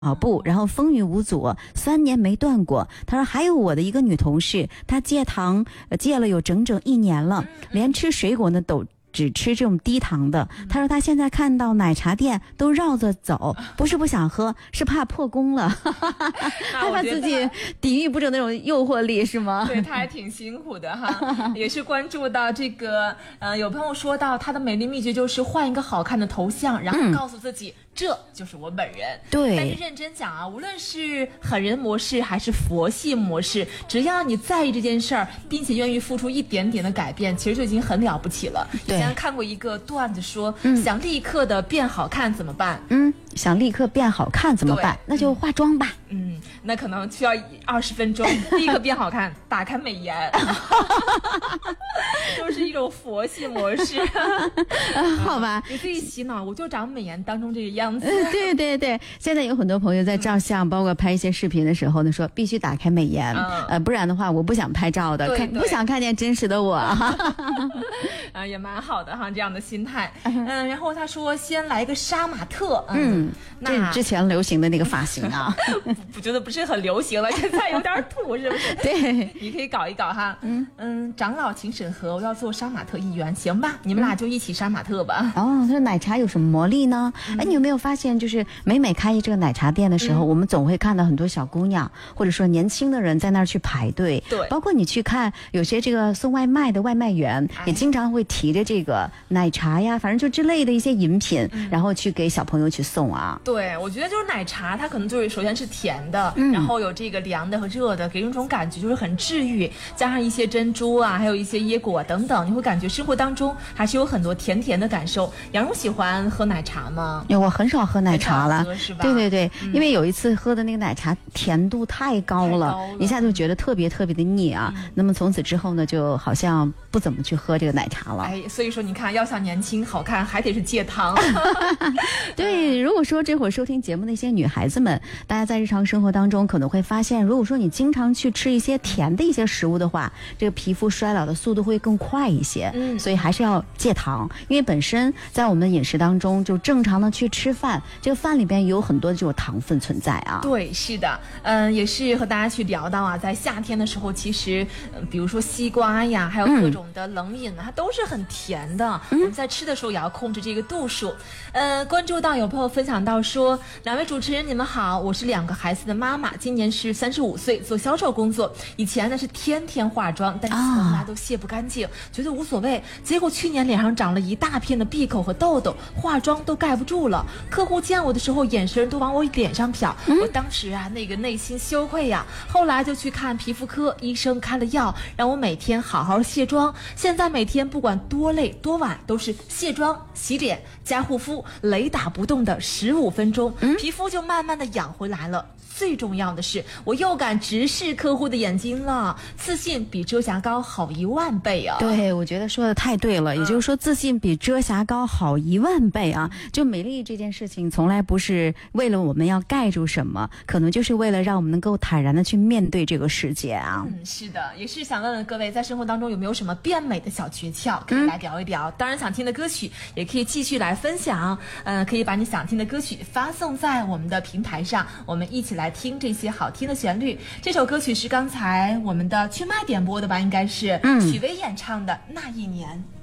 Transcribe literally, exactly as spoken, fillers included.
跑步，然后风雨无阻，三年没断过。他说还有我的一个女同事，她戒糖呃戒了有整整一年了，连吃水果呢都只吃这种低糖的。他说他现在看到奶茶店都绕着走，不是不想喝，是怕破功了，害怕自己抵御不住那种诱惑力，是吗？ 对，他还挺辛苦的哈。也是关注到这个，呃，有朋友说到他的美丽秘诀就是换一个好看的头像，然后告诉自己。嗯，这就是我本人。 对， 但是认真讲啊，无论是狠人模式还是佛系模式，只要你在意这件事儿，并且愿意付出一点点的改变，其实就已经很了不起了。以前看过一个段子说，嗯，想立刻的变好看怎么办？ 嗯，想立刻变好看怎么办？那就化妆吧。 嗯，那可能需要二十分钟，立刻变好看，打开美颜，就是一种佛系模式。 好吧， 你自己洗脑，我就长美颜当中这个样子。 对对对，现在有很多朋友在照相，嗯，包括拍一些视频的时候呢，说必须打开美颜，嗯，呃，不然的话我不想拍照的， 对对看不想看见真实的我。 啊，也蛮好的哈，这样的心态。嗯，然后他说先来个杀马特，嗯， 嗯那这之前流行的那个发型啊， 我觉得不是很流行了，现在有点土，是不是？ 对， 你可以搞一搞哈。嗯嗯，长老请审核，我要做杀马特议员，行吧？你们俩就一起杀马特吧。 嗯，哦，他说奶茶有什么魔力呢？嗯，哎，你有没有发现，就是每每开这个奶茶店的时候，嗯，我们总会看到很多小姑娘或者说年轻的人在那儿去排队。 对， 包括你去看有些这个送外卖的外卖员，哎，也经常会提着这个奶茶呀，反正就之类的一些饮品，嗯，然后去给小朋友去送啊。 对，我觉得就是奶茶，它可能就是首先是甜的，嗯，然后有这个凉的和热的，给人一种感觉就是很治愈，加上一些珍珠啊，还有一些椰果等等，你会感觉生活当中还是有很多甜甜的感受。杨蓉喜欢喝奶茶吗？ 我很少喝奶茶了， 是吧？ 对对对，嗯，因为有一次喝的那个奶茶甜度太高了，太高了一下就觉得特别特别的腻啊，嗯。那么从此之后呢，就好像不怎么去喝这个奶茶了。 哎，所以说你看，要想年轻好看，还得是戒糖。 对，如果说这会儿收听节目的一些女孩子们，大家在日常生活当中可能会发现，如果说你经常去吃一些甜的一些食物的话，这个皮肤衰老的速度会更快一些。嗯，所以还是要戒糖，因为本身在我们饮食当中，就正常的去吃饭，这个饭里边有很多的这种糖分存在啊。 对，是的，嗯，也是和大家去聊到啊，在夏天的时候，其实，呃、比如说西瓜呀，还有各种的冷饮啊，嗯，它都是很甜的。嗯，我们在吃的时候也要控制这个度数。呃，关注到有朋友分享到说，两位主持人你们好，我是两个孩子的妈妈，今年是三十五岁，做销售工作。以前呢是天天化妆，但从来都卸不干净，啊，觉得无所谓。结果去年脸上长了一大片的闭口和痘痘，化妆都盖不住了。客户见我的时候，眼神都往我脸上瞟，嗯，我当时啊那个内心羞愧呀。后来就去看皮肤科，医生开了药，让我每天好好卸妆。现在每天不管多累多晚，都是卸妆、洗脸、加护肤，雷打不动的十五分钟，嗯，皮肤就慢慢的养回来了。最重要的是，我又敢直视客户的眼睛了，自信比遮瑕膏好一万倍啊！ 对，我觉得说的太对了，嗯，也就是说，自信比遮瑕膏好一万倍啊！就美丽这件事情，从来不是为了我们要盖住什么，可能就是为了让我们能够坦然的去面对这个世界啊！ 嗯，是的，也是想问问各位，在生活当中有没有什么变美的小诀窍，可以来聊一聊。嗯，当然，想听的歌曲也可以继续来分享，嗯、呃，可以把你想听的歌曲发送在我们的平台上，我们一起来听这些好听的旋律。这首歌曲是刚才我们的去麦点播的吧，应该是，嗯，许巍演唱的《那一年》。